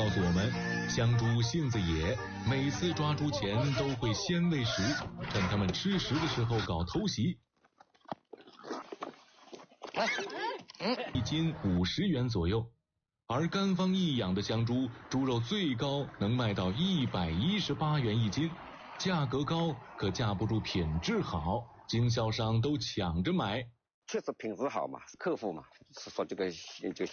告诉我们，香猪性子野，每次抓猪前都会先喂食，趁它们吃食的时候搞偷袭。1斤50元左右，而甘方一养的香猪，猪肉最高能卖到118元1斤，价格高可架不住品质好，经销商都抢着买。 确实品质好嘛，客户嘛，说这个就